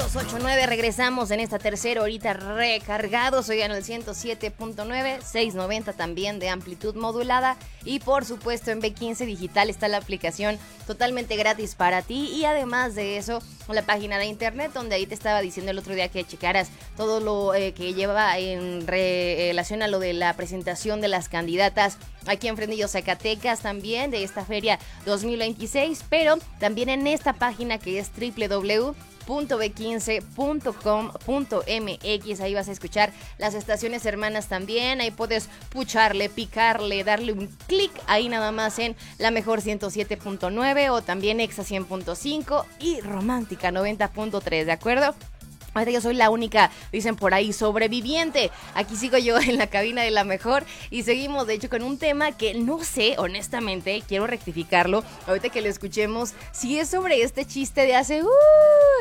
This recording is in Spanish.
289, regresamos en esta tercera horita recargados. Oigan, el 107.9, 690 también de amplitud modulada. Y por supuesto en B15 Digital está la aplicación totalmente gratis para ti. Y además de eso, la página de internet donde ahí te estaba diciendo el otro día que checaras todo lo que lleva en relación a lo de la presentación de las candidatas aquí en Fresnillo, Zacatecas, también de esta feria 2026, pero también en esta página que es www.b15.com.mx. ahí vas a escuchar las estaciones hermanas también, ahí puedes pucharle, picarle, darle un clic ahí nada más en la mejor 107.9 o también Exa 100.5 y Romántica 90.3, ¿de acuerdo? Ahorita yo soy la única, dicen por ahí, sobreviviente. Aquí sigo yo en la cabina de la mejor y seguimos de hecho con un tema que no sé, honestamente, quiero rectificarlo ahorita que lo escuchemos, si es sobre este chiste de hace